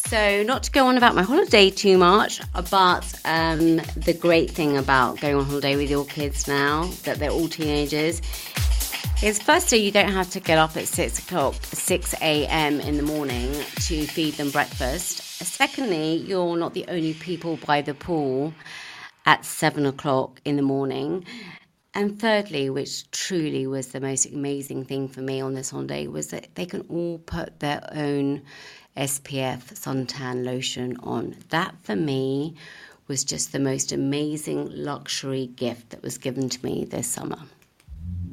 So not to go on about my holiday too much, but the great thing about going on holiday with your kids now, that they're all teenagers, is firstly, you don't have to get up at 6 a.m. in the morning to feed them breakfast. Secondly, you're not the only people by the pool at 7 o'clock in the morning. And thirdly, which truly was the most amazing thing for me on this holiday, was that they can all put their own SPF suntan lotion on. That, for me, was just the most amazing luxury gift that was given to me this summer.